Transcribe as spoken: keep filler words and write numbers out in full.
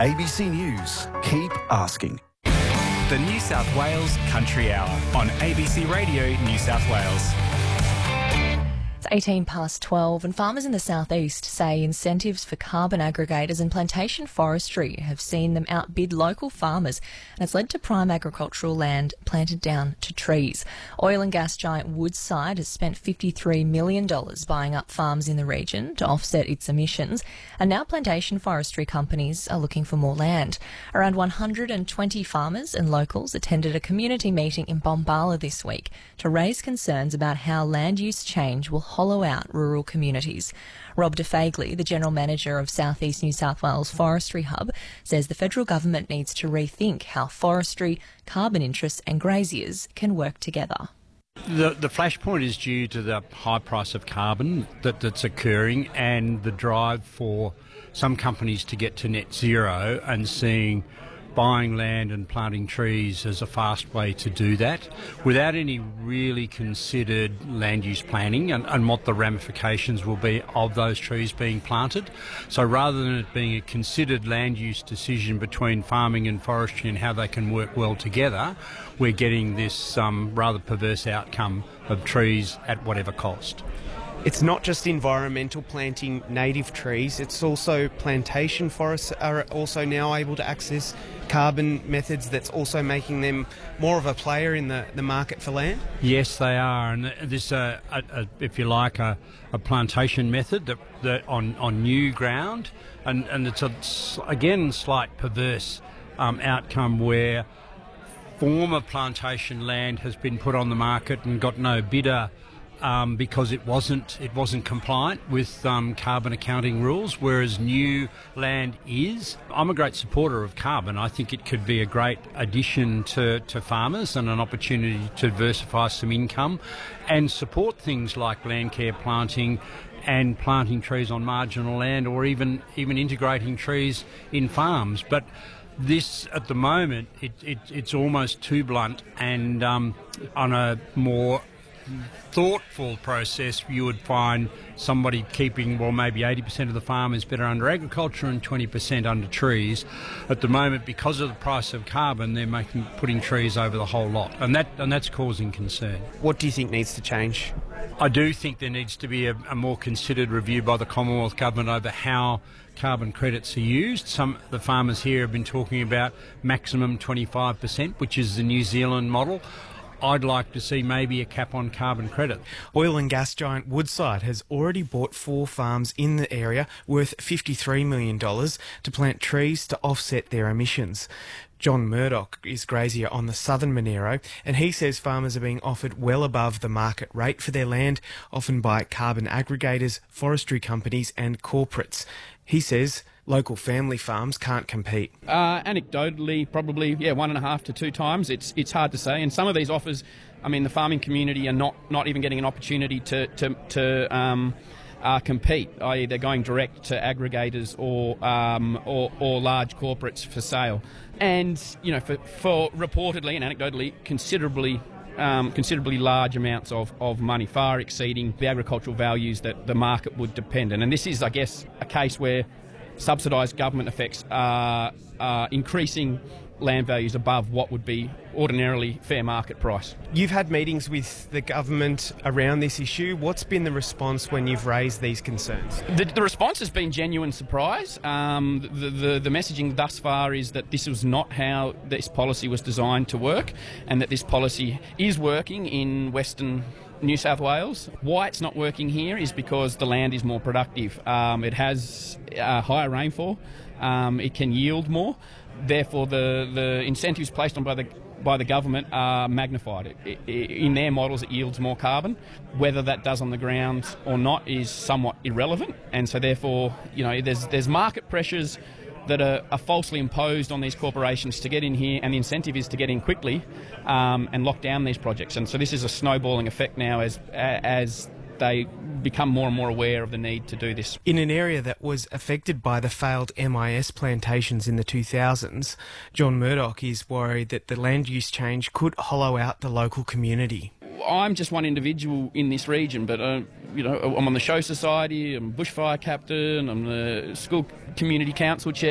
A B C News. Keep asking. The New South Wales Country Hour on A B C Radio New South Wales. It's eighteen past twelve, and farmers in the southeast say incentives for carbon aggregators and plantation forestry have seen them outbid local farmers, and it's led to prime agricultural land planted down to trees. Oil and gas giant Woodside has spent fifty-three million dollars buying up farms in the region to offset its emissions, and now plantation forestry companies are looking for more land. Around one hundred twenty farmers and locals attended a community meeting in Bombala this week to raise concerns about how land use change will hollow out rural communities. Rob DeFagley, the General Manager of South East New South Wales Forestry Hub, says the federal government needs to rethink how forestry, carbon interests and graziers can work together. The, the flashpoint is due to the high price of carbon that, that's occurring and the drive for some companies to get to net zero, and seeing buying land and planting trees as a fast way to do that without any really considered land use planning and, and what the ramifications will be of those trees being planted. So rather than it being a considered land use decision between farming and forestry and how they can work well together, we're getting this um, rather perverse outcome of trees at whatever cost. It's not just environmental planting native trees, it's also plantation forests are also now able to access carbon methods that's also making them more of a player in the, the market for land? Yes, they are, and this, uh, a, a, if you like, a, a plantation method that, that on, on new ground, and, and it's a, again, slight perverse um, outcome where former plantation land has been put on the market and got no bidder Um, because it wasn't it wasn't compliant with um, carbon accounting rules, whereas new land is. I'm a great supporter of carbon. I think it could be a great addition to, to farmers and an opportunity to diversify some income and support things like land care planting and planting trees on marginal land, or even even integrating trees in farms. But this, at the moment, it, it, it's almost too blunt, and um, on a more thoughtful process, you would find somebody keeping, well, maybe eighty percent of the farm is better under agriculture and twenty percent under trees. At the moment, because of the price of carbon, they're making putting trees over the whole lot, and that and that's causing concern. What do you think needs to change? I do think there needs to be a, a more considered review by the Commonwealth Government over how carbon credits are used. Some of the farmers here have been talking about maximum twenty-five percent, which is the New Zealand model. I'd like to see maybe a cap on carbon credit. Oil and gas giant Woodside has already bought four farms in the area worth fifty-three million dollars to plant trees to offset their emissions. John Murdoch is grazier on the southern Monero, and he says farmers are being offered well above the market rate for their land, often by carbon aggregators, forestry companies and corporates. He says local family farms can't compete. Uh, anecdotally, probably, yeah, one and a half to two times. It's it's hard to say. And some of these offers, I mean, the farming community are not, not even getting an opportunity to to, to um, uh, compete, that is they're going direct to aggregators or, um, or or large corporates for sale. And, you know, for, for reportedly and anecdotally, considerably Um, considerably large amounts of, of money, far exceeding the agricultural values that the market would depend on. And this is, I guess, a case where subsidised government effects are, are increasing land values above what would be ordinarily fair market price. You've had meetings with the government around this issue. What's been the response when you've raised these concerns? The, the response has been genuine surprise. Um, the, the, the messaging thus far is that this was not how this policy was designed to work, and that this policy is working in Western New South Wales. Why it's not working here is because the land is more productive. Um, it has uh, higher rainfall. Um, it can yield more. Therefore, the, the incentives placed on by the by the government are magnified. It, it, in their models, it yields more carbon. Whether that does on the ground or not is somewhat irrelevant. And so, therefore, you know, there's there's market pressures that are, are falsely imposed on these corporations to get in here, and the incentive is to get in quickly um, and lock down these projects. And so, this is a snowballing effect now as as they become more and more aware of the need to do this. In an area that was affected by the failed M I S plantations in the two thousands, John Murdoch is worried that the land use change could hollow out the local community. I'm just one individual in this region, but uh, you know, I'm on the Show Society, I'm a bushfire captain, I'm the school community council chair.